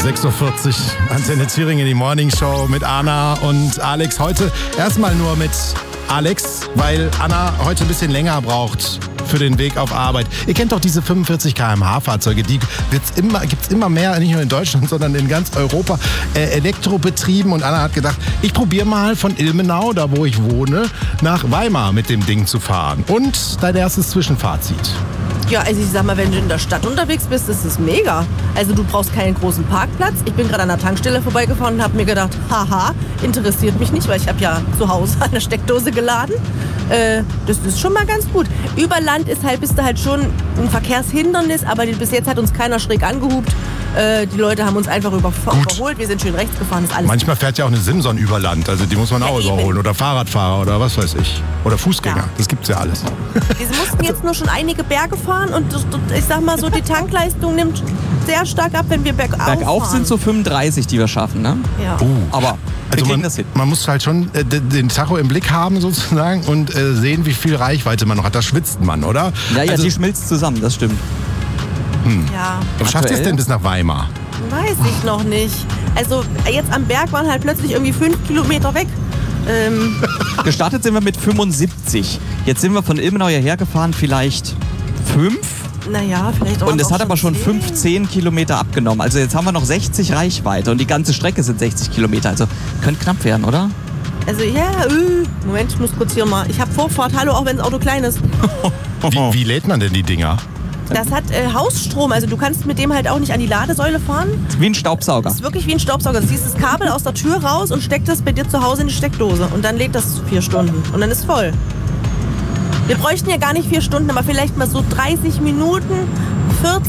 6.40 Uhr, Antenne Thüringen, die Morning Show mit Anna und Alex. Heute erstmal nur mit Alex, weil Anna heute ein bisschen länger braucht für den Weg auf Arbeit. Ihr kennt doch diese 45 km/h Fahrzeuge, die gibt's immer mehr, nicht nur in Deutschland, sondern in ganz Europa, elektrobetrieben. Und Anna hat gedacht, ich probiere mal von Ilmenau, da wo ich wohne, nach Weimar mit dem Ding zu fahren. Und dein erstes Zwischenfazit. Ja, also ich sag mal, wenn du in der Stadt unterwegs bist, ist es mega. Also du brauchst keinen großen Parkplatz. Ich bin gerade an der Tankstelle vorbeigefahren und habe mir gedacht, haha, interessiert mich nicht, weil ich habe ja zu Hause eine Steckdose geladen. Das ist schon mal ganz gut. Über Land bist du halt schon ein Verkehrshindernis, aber bis jetzt hat uns keiner schräg angehupt. Die Leute haben uns einfach überholt. Wir sind schön rechts gefahren. Ist alles Manchmal fährt ja auch eine Simson über Land, also die muss man auch überholen. Oder Fahrradfahrer oder was weiß ich. Oder Fußgänger, ja. Das gibt's ja alles. Wir mussten jetzt nur schon einige Berge fahren und ich sag mal so, die Tankleistung nimmt sehr stark ab, wenn wir bergauf fahren. Bergauf sind so 35, die wir schaffen, ne? Ja. Aber also man muss halt schon den Tacho im Blick haben sozusagen und sehen, wie viel Reichweite man noch hat. Da schwitzt man, oder? Ja, also, die schmilzt zusammen, das stimmt. Ja. Schafft ihr es denn bis nach Weimar? Weiß ich noch nicht. Also jetzt am Berg waren halt plötzlich irgendwie 5 Kilometer weg. Gestartet sind wir mit 75. Jetzt sind wir von Ilmenau hierher gefahren, vielleicht 5. Naja, vielleicht auch. Und es hat aber schon 15 Kilometer abgenommen. Also jetzt haben wir noch 60 Reichweite und die ganze Strecke sind 60 Kilometer. Also könnte knapp werden, oder? Also ja, Moment, ich muss kurz hier mal. Ich habe Vorfahrt, hallo, auch wenn das Auto klein ist. Wie lädt man denn die Dinger? Das hat Hausstrom, also du kannst mit dem halt auch nicht an die Ladesäule fahren. Wie ein Staubsauger. Das ist wirklich wie ein Staubsauger. Du ziehst das Kabel aus der Tür raus und steckst das bei dir zu Hause in die Steckdose. Und dann lädt das 4 Stunden. Und dann ist voll. Wir bräuchten ja gar nicht 4 Stunden, aber vielleicht mal so 30 Minuten, 40